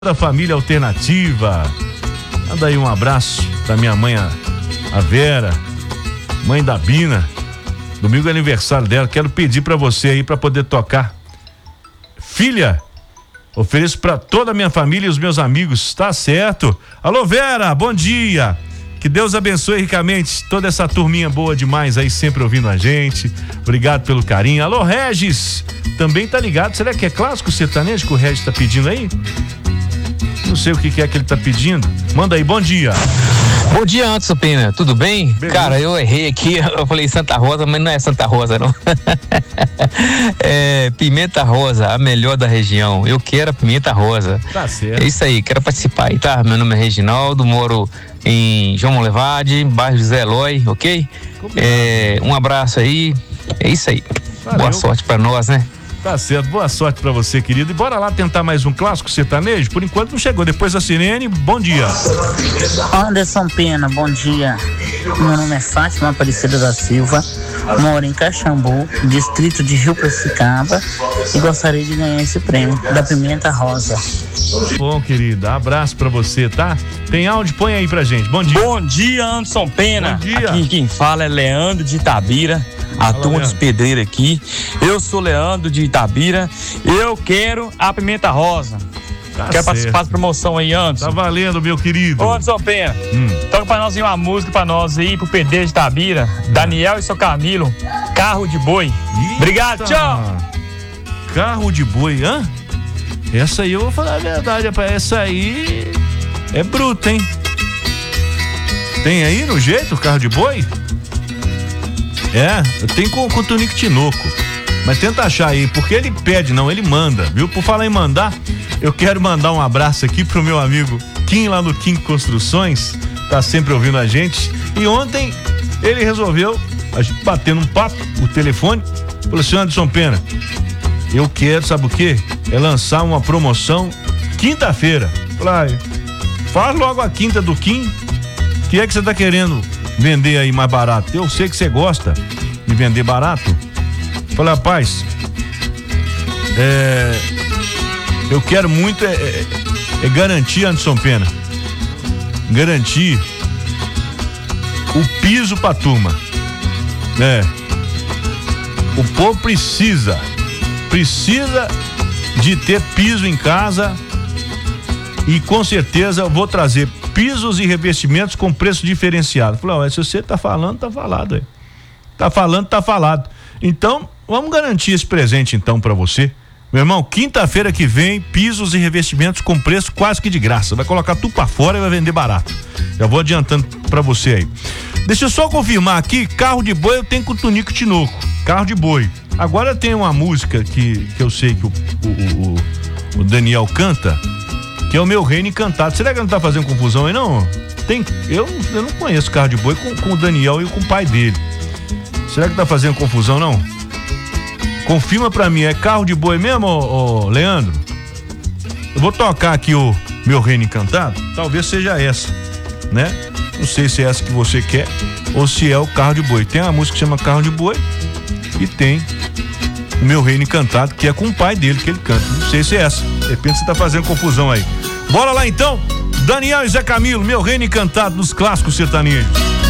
Da família Alternativa. Manda aí um abraço da minha mãe, a Vera, mãe da Bina. Domingo é aniversário dela. Quero pedir pra você aí pra poder tocar. Filha, ofereço pra toda a minha família e os meus amigos, tá certo? Alô, Vera, bom dia. Que Deus abençoe ricamente toda essa turminha boa demais aí, sempre ouvindo a gente. Obrigado pelo carinho. Alô, Regis, também tá ligado. Será que é clássico sertanejo que o Regis tá pedindo aí? Não sei o que é que ele tá pedindo. Manda aí, bom dia. Bom dia, Anderson Pena, tudo bem? Beleza. Cara, eu errei aqui, eu falei Santa Rosa, mas não é Santa Rosa, não. É Pimenta Rosa, a melhor da região. Eu quero a Pimenta Rosa. Tá certo. É isso aí, quero participar aí, tá? Meu nome é Reginaldo, moro em João Molevade, bairro José Eloy, ok? Um abraço aí, é isso aí. Valeu. Boa sorte pra nós, né? Tá certo, boa sorte pra você, querido. E bora lá tentar mais um clássico sertanejo? Por enquanto não chegou. Depois da sirene, bom dia. Anderson Pena, bom dia. Meu nome é Fátima Aparecida da Silva, moro em Caxambu, distrito de Rio Piracicaba, e gostaria de ganhar esse prêmio da Pimenta Rosa. Bom, querida, abraço pra você, tá? Tem áudio? Põe aí pra gente. Bom dia. Bom dia, Anderson Pena. Bom dia. Aqui quem fala é Leandro de Itabira, a turma dos pedreiros aqui. Eu sou Leandro de Itabira. Eu quero a Pimenta Rosa. Tá Quero certo. participar da promoção aí, Anderson. Tá valendo, meu querido. Ô, Anderson Pena, toca pra nós aí uma música pra nós aí, pro pedreiro de Itabira, Daniel e seu Camilo, Carro de Boi. Eita. Obrigado, tchau. Carro de boi, hã? Essa aí eu vou falar a verdade, rapaz. Essa aí é bruta, hein? Tem aí no jeito o carro de boi? É, tem com o Tonico Tinoco. Mas tenta achar aí, porque ele pede, não, ele manda, viu? Por falar em mandar, eu quero mandar um abraço aqui pro meu amigo Kim, lá no Kim Construções, tá sempre ouvindo a gente. E ontem ele resolveu, a gente batendo um papo, o telefone, falou assim: Anderson Pena, eu quero, sabe o quê? É lançar uma promoção quinta-feira. Falei, faz logo a quinta do Kim. O que é que você tá querendo vender aí mais barato? Eu sei que você gosta de vender barato. Falei, rapaz, eu quero muito garantir, Anderson Pena, garantir o piso pra turma. O povo precisa de ter piso em casa, e com certeza eu vou trazer pisos e revestimentos com preço diferenciado. Falei, se você tá falando, tá falado aí. Tá falando, tá falado. Então, vamos garantir esse presente então pra você. Meu irmão, quinta-feira que vem, pisos e revestimentos com preço quase que de graça. Vai colocar tudo pra fora e vai vender barato. Já vou adiantando pra você aí. Deixa eu só confirmar aqui, carro de boi eu tenho com o Tonico Tinoco. Carro de boi. Agora tem uma música que eu sei que o Daniel canta, que é o Meu Reino Encantado. Será que não tá fazendo confusão aí, não? Eu não conheço carro de boi com o Daniel e com o pai dele. Será que tá fazendo confusão, não? Confirma pra mim, é carro de boi mesmo, ô Leandro? Eu vou tocar aqui o Meu Reino Encantado, talvez seja essa, né? Não sei se é essa que você quer ou se é o carro de boi. Tem uma música que chama Carro de Boi e tem o Meu Reino Encantado, que é com o pai dele que ele canta. Não sei se é essa, de repente você tá fazendo confusão aí. Bora lá então, Daniel e Zé Camilo, Meu Reino Encantado nos clássicos sertanejos.